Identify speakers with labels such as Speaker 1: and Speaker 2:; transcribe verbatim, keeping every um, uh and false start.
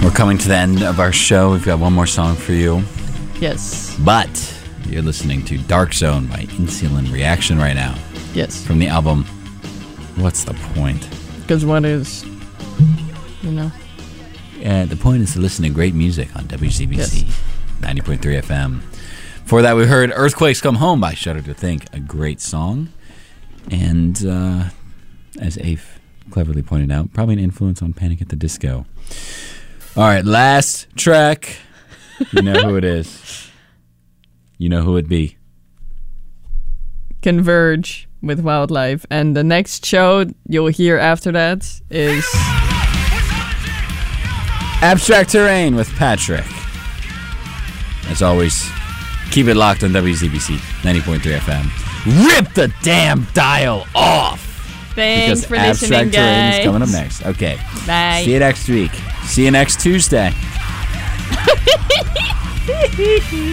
Speaker 1: We're coming to the end of our show. We've got one more song for you.
Speaker 2: Yes.
Speaker 1: But you're listening to Dark Zone by Insulin Reaction right now.
Speaker 2: Yes.
Speaker 1: From the album What's the Point?
Speaker 2: Because what is, you know.
Speaker 1: Uh, the point is to listen to great music on W Z B C
Speaker 2: Yes.
Speaker 1: ninety point three F M. For that, we heard Earthquakes Come Home by Shudder to Think, a great song. And uh, as Afe cleverly pointed out, probably an influence on Panic at the Disco. All right, last track. You know who it is. You know who it be.
Speaker 2: Converge with Wildlife. And the next show you'll hear after that is
Speaker 1: Abstract Terrain with Patrick. As always, keep it locked on W Z B C ninety point three F M. Rip the damn dial off!
Speaker 2: Thanks
Speaker 1: because
Speaker 2: for
Speaker 1: Abstract
Speaker 2: listening,
Speaker 1: Terrain
Speaker 2: guys.
Speaker 1: is coming up next. Okay.
Speaker 2: Bye.
Speaker 1: See you next week. See you next Tuesday.